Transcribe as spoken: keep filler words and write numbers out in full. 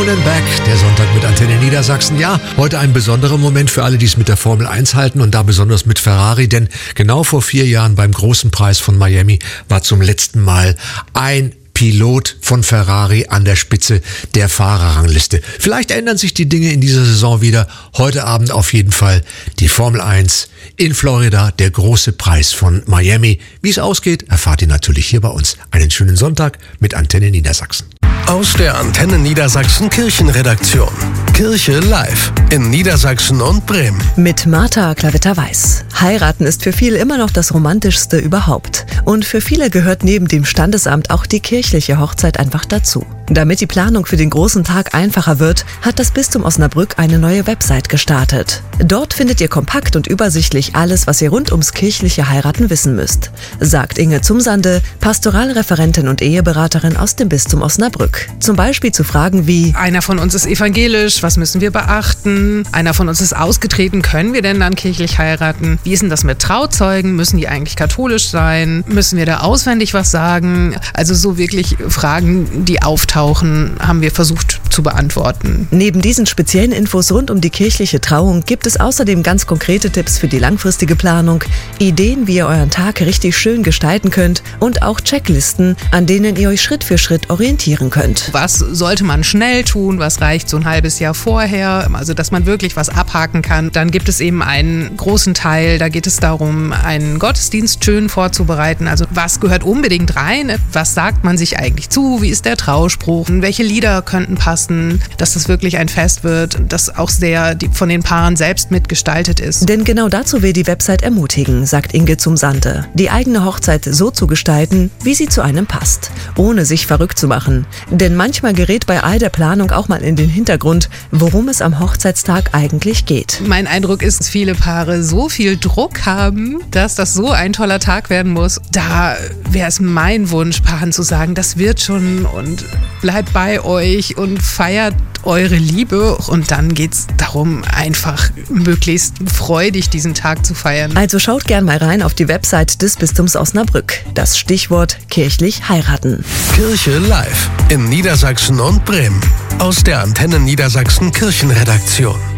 Back, der Sonntag mit Antenne Niedersachsen. Ja, heute ein besonderer Moment für alle, die es mit der Formel eins halten und da besonders mit Ferrari, denn genau vor vier Jahren beim großen Preis von Miami war zum letzten Mal ein Pilot von Ferrari an der Spitze der Fahrerrangliste. Vielleicht ändern sich die Dinge in dieser Saison wieder. Heute Abend auf jeden Fall die Formel eins in Florida, der große Preis von Miami. Wie es ausgeht, erfahrt ihr natürlich hier bei uns. Einen schönen Sonntag mit Antenne Niedersachsen. Aus der Antenne Niedersachsen Kirchenredaktion. Kirche live in Niedersachsen und Bremen. Mit Martha Klavitter-Weiß. Heiraten ist für viele immer noch das Romantischste überhaupt. Und für viele gehört neben dem Standesamt auch die kirchliche Hochzeit einfach dazu. Damit die Planung für den großen Tag einfacher wird, hat das Bistum Osnabrück eine neue Website gestartet. Dort findet ihr kompakt und übersichtlich alles, was ihr rund ums kirchliche Heiraten wissen müsst, sagt Inge Zumsande, Pastoralreferentin und Eheberaterin aus dem Bistum Osnabrück. Zum Beispiel zu Fragen wie: Einer von uns ist evangelisch, was müssen wir beachten? Einer von uns ist ausgetreten, können wir denn dann kirchlich heiraten? Wie ist denn das mit Trauzeugen? Müssen die eigentlich katholisch sein? Müssen wir da auswendig was sagen? Also so wirklich Fragen, die auftauchen, haben wir versucht zu beantworten. Neben diesen speziellen Infos rund um die kirchliche Trauung gibt es außerdem ganz konkrete Tipps für die langfristige Planung, Ideen, wie ihr euren Tag richtig schön gestalten könnt und auch Checklisten, an denen ihr euch Schritt für Schritt orientieren könnt. Was sollte man schnell tun? Was reicht so ein halbes Jahr vorher? Also, dass man wirklich was abhaken kann. Dann gibt es eben einen großen Teil, da geht es darum, einen Gottesdienst schön vorzubereiten. Also, was gehört unbedingt rein? Was sagt man sich eigentlich zu? Wie ist der Trauspruch? Welche Lieder könnten passen? Dass das wirklich ein Fest wird, das auch sehr von den Paaren selbst mitgestaltet ist. Denn genau dazu will die Website ermutigen, sagt Inge Zumsande, die eigene Hochzeit so zu gestalten, wie sie zu einem passt, ohne sich verrückt zu machen. Denn manchmal gerät bei all der Planung auch mal in den Hintergrund, worum es am Hochzeitstag eigentlich geht. Mein Eindruck ist, dass viele Paare so viel Druck haben, dass das so ein toller Tag werden muss. Da wäre es mein Wunsch, Paaren zu sagen, das wird schon und bleibt bei euch und feiert eure Liebe. Und dann geht es darum, einfach möglichst freudig diesen Tag zu feiern. Also schaut gern mal rein auf die Website des Bistums Osnabrück. Das Stichwort kirchlich heiraten. Kirche live in Niedersachsen und Bremen. Aus der Antenne Niedersachsen Kirchenredaktion.